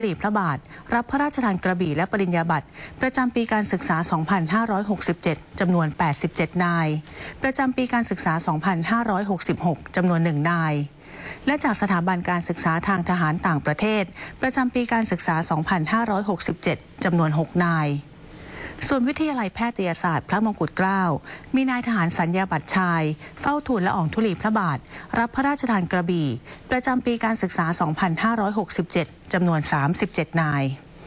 หลีพระบาทรับพระราชทานกระบี่และปริญญาบัตรประจำปีการศึกษา 2567 จำนวน 87 นายประจำปีการศึกษา 2566 จำนวน 1 นายและจากสถาบันการศึกษาทางทหารต่างประเทศประจำปีการศึกษา 2567 จำนวน 6 นายส่วนวิทยาลัยแพทยศาสตร์พระมงกุฎเกล้ามีนายทหารสัญญาบัตรชายเฝ้าทูลละอองธุลีพระบาทรับพระราชทานกระบี่ประจำปีการศึกษา 2567 จำนวน 37 นาย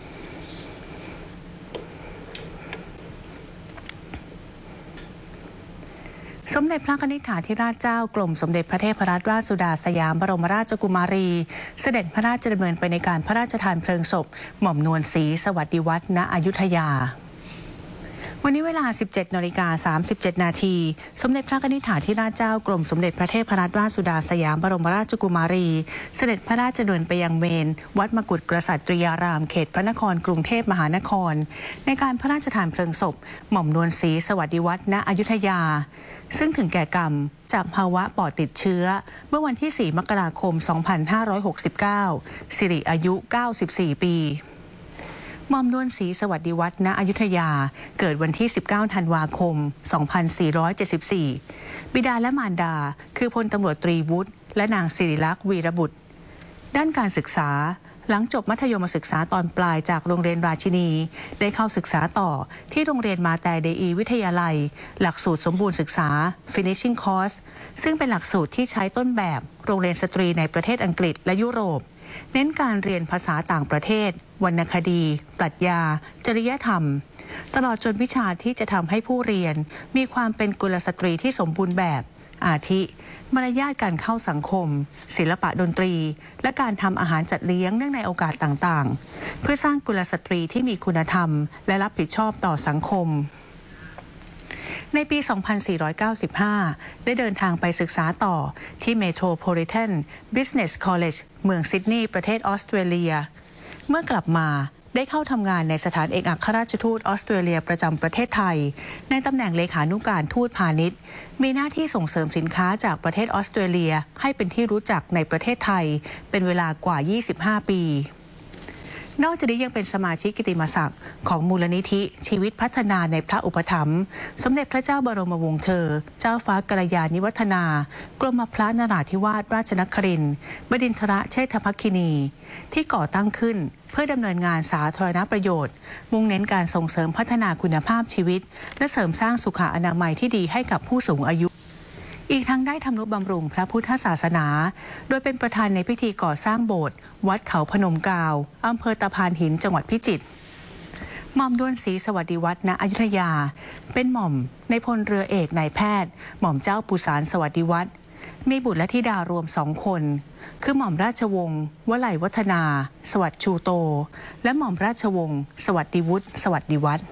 สมเด็จพระนิธิธิราชเจ้ากรมสมเด็จพระเทพรัตนราชสุดาสยามบรมราชกุมารีเสด็จพระราชดำเนินไปในการพระราชทานเพลิงศพหม่อมนวลศรีสวัสดิวัฒน์ ณ อยุธยาวันนี้เวลา 17:37 นาทีสมเด็จพระนิธิธิราชเจ้ากรมสมเด็จพระเทพรัตนราชสุดาสยามบรมราชกุมารีเสด็จพระราชดำเนินไปยังเมนวัดมกุฏกษัตริยารามเขตพระนครกรุงเทพมหานครในการพระราชทานเพลิงศพหม่อมนวลศรีสวัสดิวัฒน์ ณ อยุธยาซึ่งถึงแก่กรรมจากภาวะปอดติดเชื้อเมื่อวันที่ 4 มกราคม 2569 สิริอายุ 94 ปีหม่อมนวลศรีสวัสดิวัฒน์ ณ อยุธยาเกิดวันที่ 19 ธันวาคม 2474 บิดาและมารดาคือพลตำรวจตรีวุฒิและนางศิริลักษณ์วีรบุตรด้านการศึกษาหลังจบมัธยมศึกษาตอนปลายจากโรงเรียนราชินีได้เข้าศึกษาต่อที่โรงเรียนมาแต่เดอีวิทยาลัยหลักสูตรสมบูรณ์ศึกษา Finishing Course ซึ่งเป็นหลักสูตรที่ใช้ต้นแบบโรงเรียนสตรีในประเทศอังกฤษและยุโรปเน้นการเรียนภาษาต่างประเทศวรรณคดีปรัชญาจริยธรรมตลอดจนวิชาที่จะทำให้ผู้เรียนมีความเป็นกุลสตรีที่สมบูรณ์แบบอาทิมารยาทการเข้าสังคมศิลปะดนตรีและการทำอาหารจัดเลี้ยงเนื่องในโอกาสต่างๆเพื่อสร้างกุลสตรีที่มีคุณธรรมและรับผิดชอบต่อสังคมในปี 2495 ได้เดินทางไปศึกษาต่อที่ Metropolitan Business College เมืองซิดนีย์ประเทศออสเตรเลียเมื่อกลับมาได้เข้าทำงานในสถานเอกอัครราชทูตออสเตรเลียประจำประเทศไทยในตำแหน่งเลขานุการทูตพาณิชย์มีหน้าที่ส่งเสริมสินค้าจากประเทศออสเตรเลียให้เป็นที่รู้จักในประเทศไทยเป็นเวลากว่า 25 ปีนอกจากนี้ยังเป็นสมาชิกกิตติมศักดิ์ของมูลนิธิชีวิตพัฒนาในพระอุปถัมภ์สมเด็จพระเจ้าบรมวงศ์เธอเจ้าฟ้ากัลยาณิวัฒนากรมพระนราธิวาสราชนครินทร์บดินทรเชษฐภัคินีที่ก่อตั้งขึ้นเพื่อดำเนินงานสาธารณประโยชน์มุ่งเน้นการส่งเสริมพัฒนาคุณภาพชีวิตและเสริมสร้างสุขอนามัยที่ดีให้กับผู้สูงอายุอีกทั้งได้ทำนุบำรุงพระพุทธศาสนาโดยเป็นประธานในพิธีก่อสร้างโบสถ์วัดเขาพนมกาวอำเภอตะพานหินจังหวัดพิจิตรหม่อมนวลศรีสวัสดิวัฒน์ ณ อยุธยาเป็นหม่อมในพลเรือเอกนายแพทย์หม่อมเจ้าปุษานสวัสดิวัฒน์มีบุตรและธิดารวม2 คนคือหม่อมราชวงศ์วลัยวัฒนาสวัสดิ์ชูโตและหม่อมราชวงศ์สวัสดิวุฒิสวัสดิวัฒน์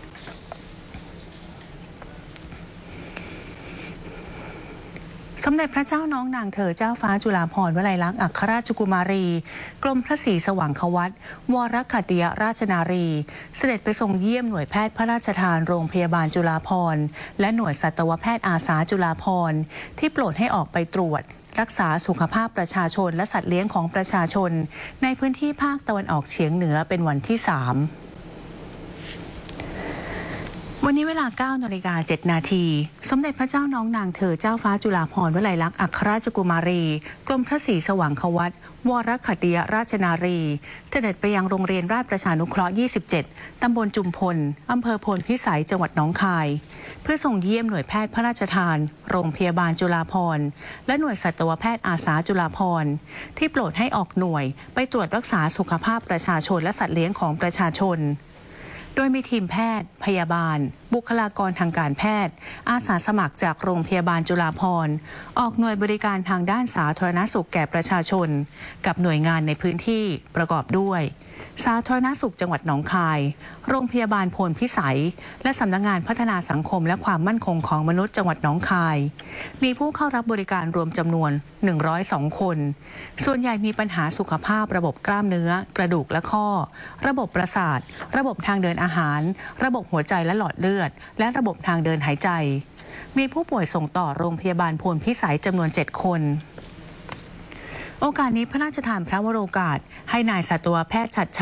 สมเด็จพระเจ้าน้องนางเธอเจ้าฟ้าจุฬาภรณ์วลัยลักษณ์อัครราชกุมารีกรมพระศรีสว่างควัตวรขัตติยราชนารีเสด็จไปทรงเยี่ยมหน่วยแพทย์พระราชทานโรงพยาบาลจุฬาภรณ์และหน่วยสัตวแพทย์อาสาจุฬาภรณ์ที่โปรดให้ออกไปตรวจรักษาสุขภาพประชาชนและสัตว์เลี้ยงของประชาชนในพื้นที่ภาคตะวันออกเฉียงเหนือเป็นวันที่ 3วันนี้เวลา 9:07 นาทีสมเด็จพระเจ้าน้องนางเธอเจ้าฟ้าจุฬาภรณ์วลัยลักษณ์อัครราชกุมารีกรมพระศรีสว่างควัตวรขัตติยราชนารีเสด็จไปยังโรงเรียนราชประชานุเคราะห์ 27 ตำบลจุมพลอำเภอโพนพิสัยจังหวัดหนองคายเพื่อส่งเยี่ยมหน่วยแพทย์พระราชทานโรงพยาบาลจุฬาภรณ์และหน่วยสัตวแพทย์อาสาจุฬาภรณ์ที่โปรดให้ออกหน่วยไปตรวจรักษาสุขภาพประชาชนและสัตว์เลี้ยงของประชาชนโดยมีทีมแพทย์พยาบาลบุคลากรทางการแพทย์อาสาสมัครจากโรงพยาบาลจุฬาภรณ์ออกหน่วยบริการทางด้านสาธารณสุขแก่ประชาชนกับหน่วยงานในพื้นที่ประกอบด้วยสาธารณสุขจังหวัดหนองคายโรงพยาบาลโพนพิสัยและสำนักงานพัฒนาสังคมและความมั่นคงของมนุษย์จังหวัดหนองคายมีผู้เข้ารับบริการรวมจำนวน102 คนส่วนใหญ่มีปัญหาสุขภาพระบบกล้ามเนื้อกระดูกและข้อระบบประสาทระบบทางเดินอาหารระบบหัวใจและหลอดเลือดและระบบทางเดินหายใจมีผู้ป่วยส่งต่อโรงพยาบาลโพนพิสัยจำนวน7 คนโอกาสนี้พระราชทานพระวโรกาสให้นายสัตวแพทย์ฉัตร